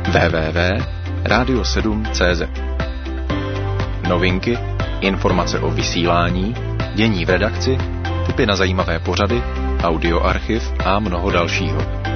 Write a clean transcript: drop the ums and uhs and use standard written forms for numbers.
www.radio7.cz. Novinky, informace o vysílání, dění v redakci, tipy na zajímavé pořady, audioarchiv a mnoho dalšího.